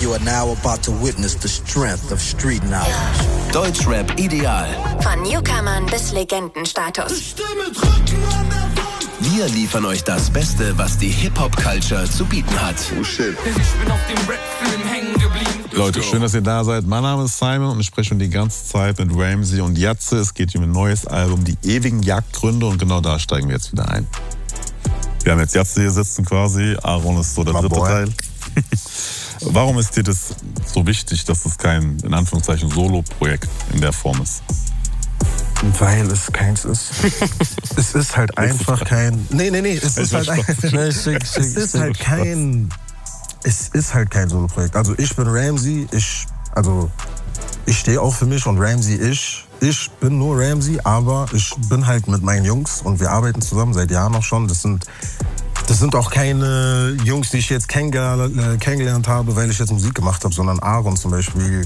You are now about to witness the strength of street knowledge. Deutschrap ideal. Von Newcomern bis Legendenstatus. Wir liefern euch das Beste, was die Hip-Hop-Culture zu bieten hat. Oh shit. Ich bin auf dem Rap-Film hängen geblieben. Leute, schön, dass ihr da seid. Mein Name ist Simon und ich spreche schon die ganze Zeit mit Ramsey und Jatze. Es geht um ein neues Album, Die ewigen Jagdgründe, und genau da steigen wir jetzt wieder ein. Wir haben jetzt Jatze hier sitzen quasi. Aaron ist so der dritte Teil. Warum ist dir das so wichtig, dass es kein, in Anführungszeichen, Solo-Projekt in der Form ist? Weil es keins ist. Es ist halt einfach kein... Nee. Es ist halt kein Solo-Projekt. Also ich bin Ramsey, ich stehe auch für mich, und Ramsey, ich bin nur Ramsey, aber ich bin halt mit meinen Jungs und wir arbeiten zusammen seit Jahren noch schon. Das sind auch keine Jungs, die ich jetzt kennengelernt habe, weil ich jetzt Musik gemacht habe, sondern Aaron zum Beispiel.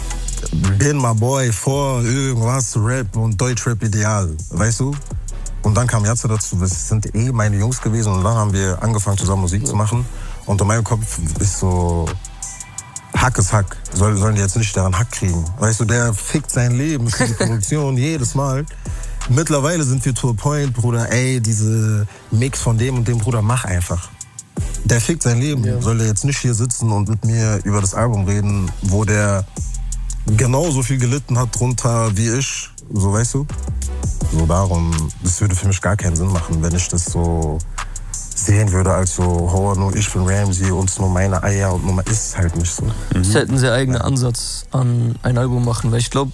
Bin my boy vor irgendwas, Rap und Deutschrap ideal, weißt du? Und dann kam Jatze dazu, das sind meine Jungs gewesen, und dann haben wir angefangen zusammen Musik zu machen. Und in meinem Kopf ist so, Hack ist Hack, sollen die jetzt nicht daran Hack kriegen. Weißt du, der fickt sein Leben für die Produktion jedes Mal. Mittlerweile sind wir to a point, Bruder, ey, diese Mix von dem und dem, Bruder, mach einfach. Der fickt sein Leben, soll der jetzt nicht hier sitzen und mit mir über das Album reden, wo der genauso viel gelitten hat drunter wie ich, so, weißt du? So darum, das würde für mich gar keinen Sinn machen, wenn ich das so sehen würde, als so, oh, nur ich bin Ramsey und nur meine Eier, und nur ist halt nicht so. Das ist halt ein sehr eigener Ansatz an ein Album machen, weil ich glaube,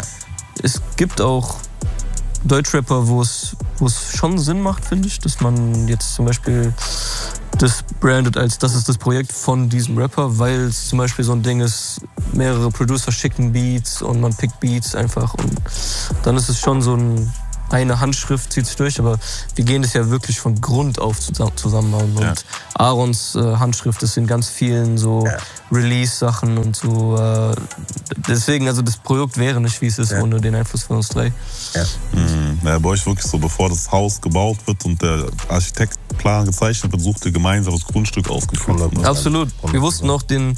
es gibt auch Deutschrapper, wo es schon Sinn macht, finde ich, dass man jetzt zum Beispiel das brandet als, das ist das Projekt von diesem Rapper, weil es zum Beispiel so ein Ding ist, mehrere Producer schicken Beats und man pickt Beats einfach, und dann ist es schon so eine Handschrift zieht sich durch, aber wir gehen das ja wirklich von Grund auf zusammenbauen. Und Aarons Handschrift ist in ganz vielen so Release-Sachen und so. Deswegen, also das Projekt wäre nicht, wie es ist, ohne den Einfluss von uns drei. Ja, bei euch wirklich so, bevor das Haus gebaut wird und der Architektplan gezeichnet wird, sucht ihr gemeinsam das Grundstück ausgeführt. Absolut. Wir wussten auch den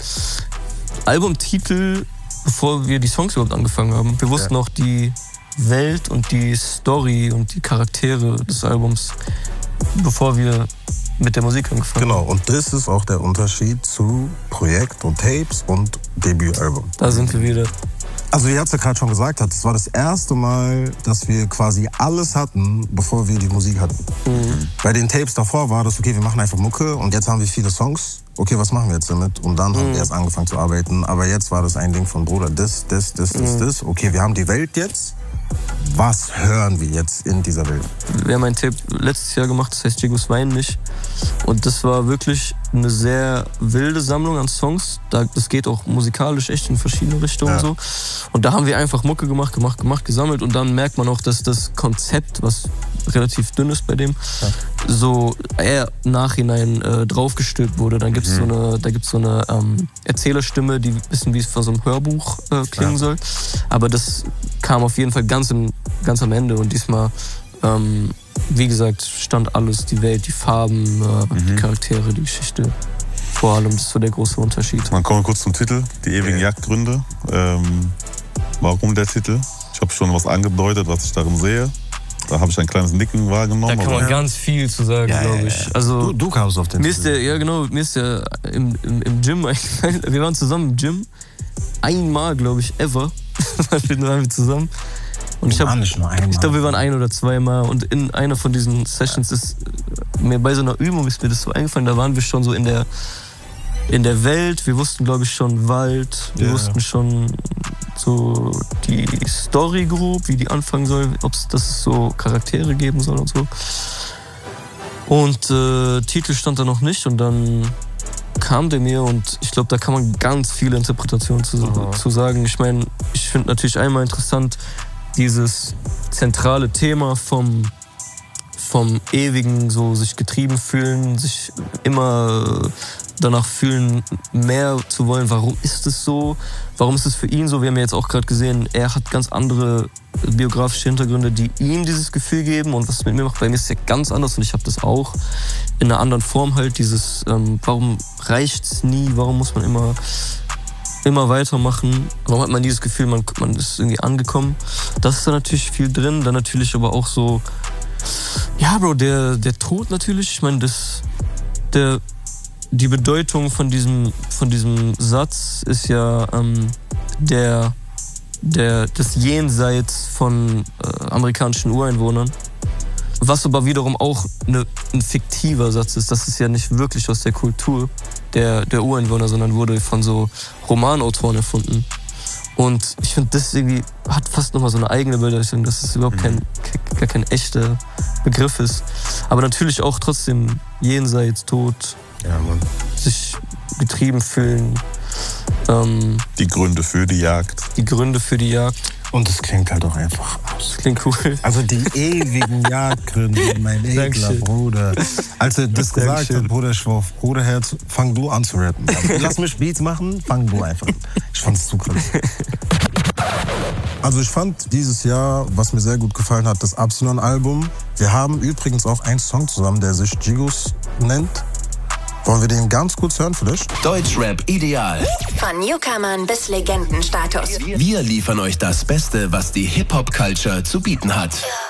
Albumtitel, bevor wir die Songs überhaupt angefangen haben. Wir wussten auch die Welt und die Story und die Charaktere des Albums, bevor wir mit der Musik angefangen haben. Genau, und das ist auch der Unterschied zu Projekt und Tapes und Debütalbum. Da sind wir wieder. Also wie Jatze gerade schon gesagt hat, es war das erste Mal, dass wir quasi alles hatten, bevor wir die Musik hatten. Bei den Tapes davor war das, okay, wir machen einfach Mucke, und jetzt haben wir viele Songs. Okay, was machen wir jetzt damit? Und dann haben wir erst angefangen zu arbeiten. Aber jetzt war das ein Ding von, Bruder, das. Okay, wir haben die Welt jetzt. Was hören wir jetzt in dieser Welt? Wir haben ein Tape letztes Jahr gemacht, das heißt Jigos Wein nicht. Und das war wirklich eine sehr wilde Sammlung an Songs. Das geht auch musikalisch echt in verschiedene Richtungen so. Und da haben wir einfach Mucke gemacht, gesammelt. Und dann merkt man auch, dass das Konzept, was relativ dünn ist bei dem, so eher im Nachhinein draufgestülpt wurde. Dann gibt's so eine Erzählerstimme, die wissen, wie es vor so einem Hörbuch klingen soll. Aber das kam auf jeden Fall ganz am Ende. Und diesmal, wie gesagt, stand alles, die Welt, die Farben, die Charaktere, die Geschichte. Vor allem, das ist so der große Unterschied. Man kommt kurz zum Titel, Die ewigen Jagdgründe. Warum der Titel? Ich habe schon was angedeutet, was ich darin sehe. Da habe ich ein kleines Nicken wahrgenommen. Da kann man ganz viel zu sagen, glaube ich. Also, du kamst auf den Titel. Mir ist der im Gym eingefallen. Wir waren zusammen im Gym. Einmal, glaube ich, ever. waren wir zusammen. Und ich glaube, wir waren ein- oder zweimal. Und in einer von diesen Sessions ist mir bei so einer Übung ist mir das so eingefallen. Da waren wir schon so in der Welt. Wir wussten, glaube ich, schon Wald. Wir wussten schon so die Story grob, wie die anfangen soll, dass es so Charaktere geben soll und so. Und Titel stand da noch nicht, und dann kam der mir, und ich glaube, da kann man ganz viele Interpretationen zu sagen. Ich meine, ich finde natürlich einmal interessant dieses zentrale Thema vom ewigen, so sich getrieben fühlen, sich immer danach fühlen, mehr zu wollen. Warum ist es so? Warum ist es für ihn so? Wir haben ja jetzt auch gerade gesehen, er hat ganz andere biografische Hintergründe, die ihm dieses Gefühl geben, und was es mit mir macht. Bei mir ist es ja ganz anders, und ich habe das auch in einer anderen Form halt, dieses warum reicht's nie, warum muss man immer immer weitermachen. Warum hat man dieses Gefühl, man ist irgendwie angekommen? Das ist da natürlich viel drin. Dann natürlich aber auch so, ja, Bro, der Tod natürlich. Ich meine, die Bedeutung von diesem Satz ist ja das Jenseits von amerikanischen Ureinwohnern. Was aber wiederum auch ein fiktiver Satz ist. Das ist ja nicht wirklich aus der Kultur der Ureinwohner, sondern wurde von so Romanautoren erfunden. Und ich finde, das irgendwie hat fast nochmal so eine eigene Bedeutung, dass es überhaupt gar kein echter Begriff ist. Aber natürlich auch trotzdem Jenseits, Tod, ja, Mann. Sich getrieben fühlen. Die Gründe für die Jagd. Und es klingt halt auch einfach aus. Das klingt cool. Also die ewigen Jagdgründe, mein edler Bruder. Als er das gesagt hat, Bruder, ich war auf Bruderherz, fang du an zu rappen. Lass mich Beats machen, fang du einfach an. Ich fand's zu krass. Also ich fand dieses Jahr, was mir sehr gut gefallen hat, das Absilon-Album. Wir haben übrigens auch einen Song zusammen, der sich Gigos nennt. Wollen wir den ganz kurz hören vielleicht? Deutschrap ideal. Von Newcomern bis Legendenstatus. Wir liefern euch das Beste, was die Hip-Hop-Culture zu bieten hat.